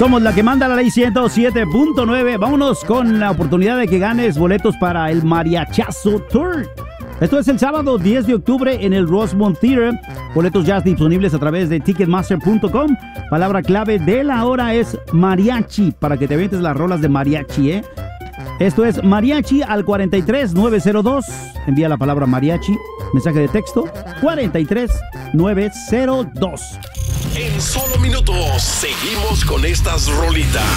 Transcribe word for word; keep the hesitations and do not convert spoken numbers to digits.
Somos la que manda la ley ciento siete punto nueve. Vámonos con la oportunidad de que ganes boletos para el Mariachazo Tour. Esto es el sábado diez de octubre en el Rosemont Theater. Boletos ya disponibles a través de ticketmaster punto com. Palabra clave de la hora es mariachi, para que te avientes las rolas de mariachi, ¿eh? Esto es mariachi al cuarenta y tres nueve cero dos. Envía la palabra mariachi, mensaje de texto cuarenta y tres nueve cero dos. En solo minutos seguimos con estas rolitas.